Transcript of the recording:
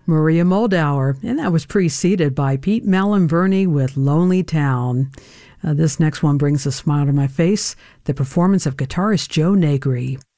Maria Moldauer, and that was preceded by Pete Malin-Verney with Lonely Town. This next one brings a smile to my face, the performance of guitarist Joe Negri.